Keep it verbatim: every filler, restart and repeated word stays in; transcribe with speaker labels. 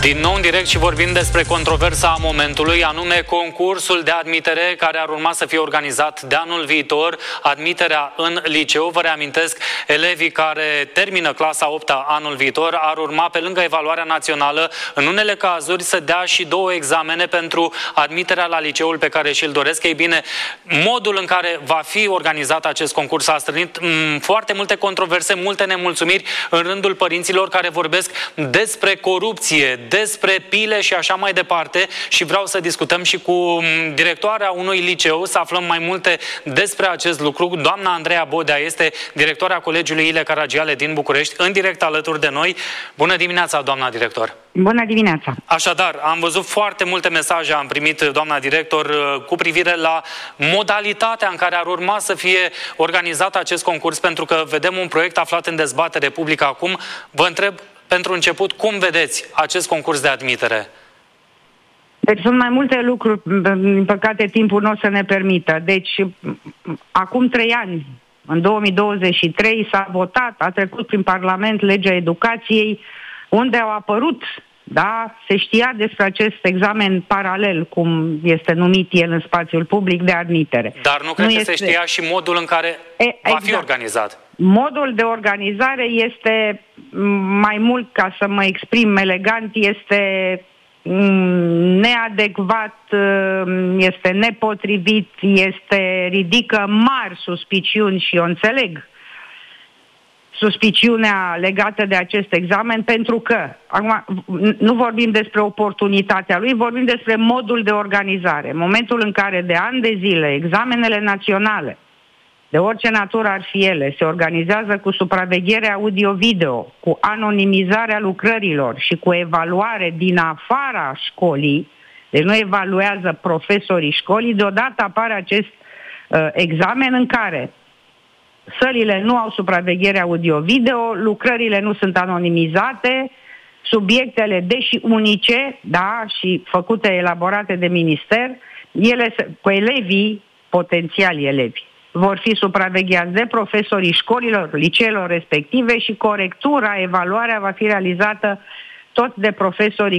Speaker 1: Din nou în direct și vorbim despre controversa momentului, anume concursul de admitere care ar urma să fie organizat de anul viitor, admiterea în liceu. Vă reamintesc, elevii care termină clasa a opta anul viitor ar urma, pe lângă evaluarea națională, în unele cazuri să dea și două examene pentru admiterea la liceul pe care și-l doresc. Ei bine, modul în care va fi organizat acest concurs a strânit foarte multe controverse, multe nemulțumiri în rândul părinților care vorbesc despre corupție, despre pile și așa mai departe, și vreau să discutăm și cu directoarea unui liceu, să aflăm mai multe despre acest lucru. Doamna Andreea Bodea este directoarea Colegiului Ile Caragiale din București, în direct alături de noi. Bună dimineața, doamna director!
Speaker 2: Bună dimineața!
Speaker 1: Așadar, am văzut foarte multe mesaje, am primit, doamna director, cu privire la modalitatea în care ar urma să fie organizat acest concurs, pentru că vedem un proiect aflat în dezbatere publică acum. Vă întreb, pentru început, cum vedeți acest concurs de admitere?
Speaker 2: Deci sunt mai multe lucruri, din păcate timpul nu o să ne permită. Deci, acum trei ani, în două mii douăzeci și trei, s-a votat, a trecut prin Parlament legea educației, unde au apărut, da, se știa despre acest examen paralel, cum este numit el în spațiul public, de admitere.
Speaker 1: Dar nu cred
Speaker 2: nu
Speaker 1: că
Speaker 2: este...
Speaker 1: se știa și modul în care
Speaker 2: e,
Speaker 1: va
Speaker 2: exact.
Speaker 1: fi organizat.
Speaker 2: Modul de organizare este, mai mult ca să mă exprim elegant, este neadecvat, este nepotrivit, este ridică mari suspiciuni și eu înțeleg suspiciunea legată de acest examen, pentru că acum nu vorbim despre oportunitatea lui, vorbim despre modul de organizare. În momentul în care de ani de zile examenele naționale, de orice natură ar fi ele, se organizează cu supraveghere audio-video, cu anonimizarea lucrărilor și cu evaluare din afara școlii, deci nu evaluează profesorii școlii, deodată apare acest uh, examen în care sălile nu au supraveghere audio-video, lucrările nu sunt anonimizate, subiectele, deși unice, da, și făcute, elaborate de minister, ele, cu elevii, potențiali elevi, vor fi supravegheați de profesorii școlilor, liceelor respective și corectura, evaluarea va fi realizată tot de profesorii